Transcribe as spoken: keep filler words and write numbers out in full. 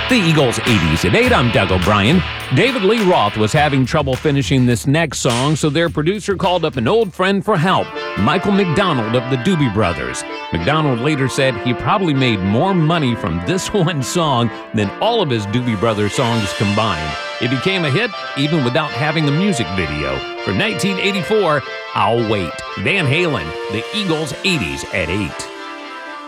The Eagles eighties at eight, I'm Doug O'Brien. David Lee Roth was having trouble finishing this next song, so their producer called up an old friend for help, Michael McDonald of the Doobie Brothers. McDonald later said he probably made more money from this one song than all of his Doobie Brothers songs combined. It became a hit even without having a music video. For nineteen eighty-four, I'll Wait. Van Halen, The Eagles eighties at eight.